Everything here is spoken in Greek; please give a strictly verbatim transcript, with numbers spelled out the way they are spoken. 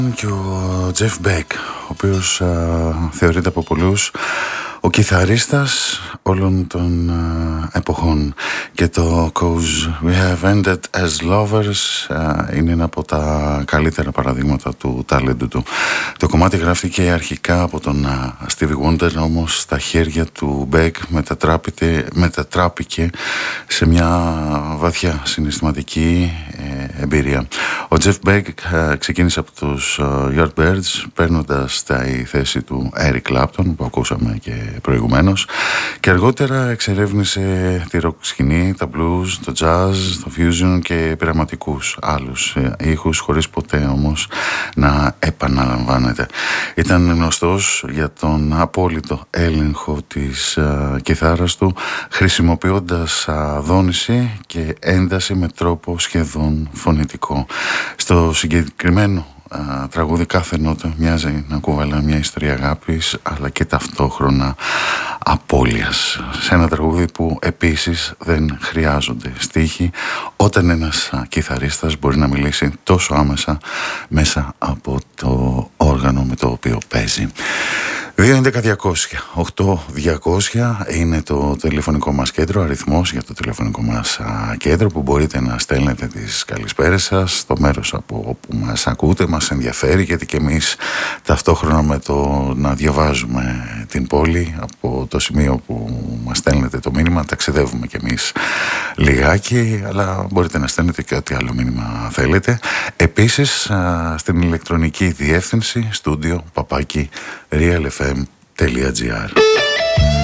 Και ο Τζεφ Μπέκ, ο οποίος α, θεωρείται από πολλούς ο κιθαρίστας όλων των α, εποχών, και το Cause We Have Ended As Lovers α, είναι ένα από τα καλύτερα παραδείγματα του τάλεντου του. Το κομμάτι γράφτηκε αρχικά από τον α, Stevie Wonder, όμως στα χέρια του Μπέκ μετατράπηκε σε μια βαθιά συναισθηματική ε, εμπειρία. Ο Jeff Beck ε, ξεκίνησε από τους ε, Yardbirds, παίρνοντας τη θέση του Eric Clapton που ακούσαμε και προηγουμένως, και αργότερα εξερεύνησε τη rock σκηνή, τα blues, το jazz, το fusion και πειραματικούς άλλους ε, ήχους, χωρίς ποτέ όμως να επαναλαμβάνεται. Ήταν γνωστός για τον απόλυτο έλεγχο της ε, κιθάρας του, χρησιμοποιώντας δόνηση και ένταση με τρόπο σχεδόν φωνητικό. Στο συγκεκριμένο α, τραγούδι κάθε νότα μοιάζει να κουβαλά μια ιστορία αγάπης, αλλά και ταυτόχρονα απώλειας. Σε ένα τραγούδι που επίσης δεν χρειάζονται στίχοι, όταν ένας α, κιθαρίστας μπορεί να μιλήσει τόσο άμεσα μέσα από το όργανο με το οποίο παίζει. δύο έντεκα διακόσια οκτώ διακόσια είναι το τηλεφωνικό μας κέντρο, αριθμός για το τηλεφωνικό μας α, κέντρο, που μπορείτε να στέλνετε τις καλησπέρες σας στο μέρος από όπου μας ακούτε. Μας ενδιαφέρει, γιατί και εμείς ταυτόχρονα με το να διαβάζουμε την πόλη από το σημείο που μας στέλνετε το μήνυμα, ταξιδεύουμε κι εμείς λιγάκι, αλλά μπορείτε να στέλνετε και ό,τι άλλο μήνυμα θέλετε. Επίσης α, στην ηλεκτρονική διεύθυνση studio παπάκι realfm.gr.